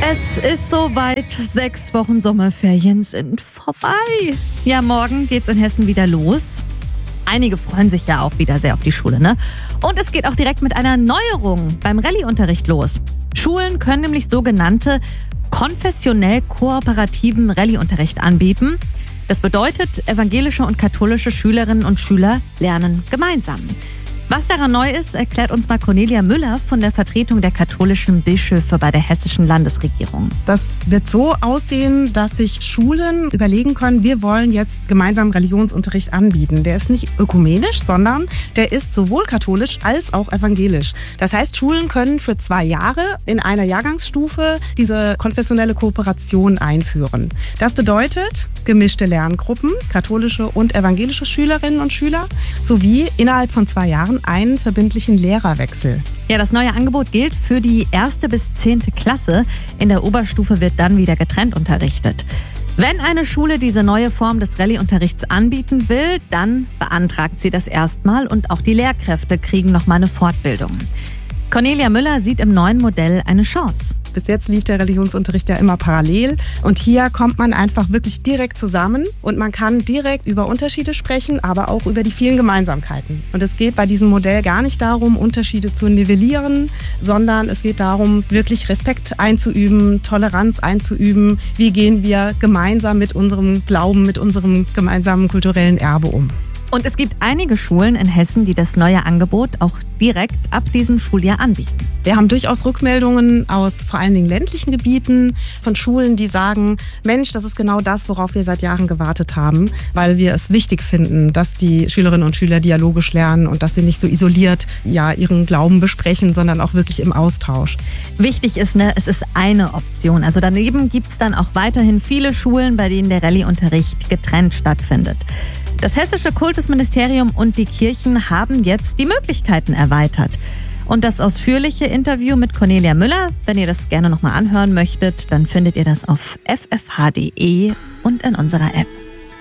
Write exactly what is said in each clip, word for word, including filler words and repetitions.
Es ist soweit, sechs Wochen Sommerferien sind vorbei. Ja, morgen geht's in Hessen wieder los. Einige freuen sich ja auch wieder sehr auf die Schule, ne? Und es geht auch direkt mit einer Neuerung beim Rallye-Unterricht los. Schulen können nämlich sogenannte konfessionell kooperativen Rallye-Unterricht anbieten. Das bedeutet, evangelische und katholische Schülerinnen und Schüler lernen gemeinsam. Was daran neu ist, erklärt uns mal Cornelia Müller von der Vertretung der katholischen Bischöfe bei der hessischen Landesregierung. Das wird so aussehen, dass sich Schulen überlegen können, wir wollen jetzt gemeinsam Religionsunterricht anbieten. Der ist nicht ökumenisch, sondern der ist sowohl katholisch als auch evangelisch. Das heißt, Schulen können für zwei Jahre in einer Jahrgangsstufe diese konfessionelle Kooperation einführen. Das bedeutet gemischte Lerngruppen, katholische und evangelische Schülerinnen und Schüler, sowie innerhalb von zwei Jahren einen verbindlichen Lehrerwechsel. Ja, das neue Angebot gilt für die erste bis zehnte Klasse. In der Oberstufe wird dann wieder getrennt unterrichtet. Wenn eine Schule diese neue Form des Rallye-Unterrichts anbieten will, dann beantragt sie das erstmal und auch die Lehrkräfte kriegen nochmal eine Fortbildung. Cornelia Müller sieht im neuen Modell eine Chance. Bis jetzt lief der Religionsunterricht ja immer parallel und hier kommt man einfach wirklich direkt zusammen und man kann direkt über Unterschiede sprechen, aber auch über die vielen Gemeinsamkeiten. Und es geht bei diesem Modell gar nicht darum, Unterschiede zu nivellieren, sondern es geht darum, wirklich Respekt einzuüben, Toleranz einzuüben. Wie gehen wir gemeinsam mit unserem Glauben, mit unserem gemeinsamen kulturellen Erbe um? Und es gibt einige Schulen in Hessen, die das neue Angebot auch direkt ab diesem Schuljahr anbieten. Wir haben durchaus Rückmeldungen aus vor allen Dingen ländlichen Gebieten von Schulen, die sagen, Mensch, das ist genau das, worauf wir seit Jahren gewartet haben, weil wir es wichtig finden, dass die Schülerinnen und Schüler dialogisch lernen und dass sie nicht so isoliert ja, ihren Glauben besprechen, sondern auch wirklich im Austausch. Wichtig ist, ne, es ist eine Option. Also daneben gibt es dann auch weiterhin viele Schulen, bei denen der Rallye-Unterricht getrennt stattfindet. Das hessische Kultusministerium und die Kirchen haben jetzt die Möglichkeiten erweitert. Und das ausführliche Interview mit Cornelia Müller, wenn ihr das gerne nochmal anhören möchtet, dann findet ihr das auf f f h punkt d e und in unserer App.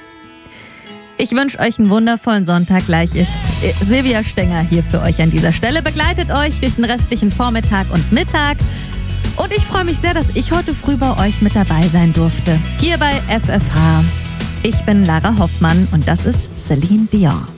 Ich wünsche euch einen wundervollen Sonntag. Gleich ist Silvia Stenger hier für euch an dieser Stelle. Begleitet euch durch den restlichen Vormittag und Mittag. Und ich freue mich sehr, dass ich heute früh bei euch mit dabei sein durfte. Hier bei F F H. Ich bin Lara Hoffmann und das ist Celine Dion.